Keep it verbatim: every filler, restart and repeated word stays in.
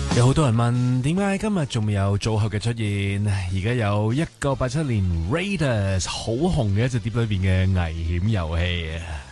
有好多人問點解今日仲未有組合嘅出現？而家有一九八七年 Raiders 好紅嘅一隻碟裏邊嘅危險遊戲。